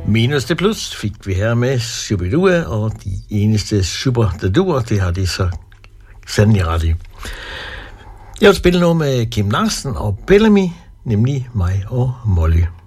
Minus det plus fik vi her med Shubidua, og de eneste super, der duer, det har de så sandelig ret i. Jeg vil spille noget med Kim Larsen og Bellamy, nemlig mig og Molly.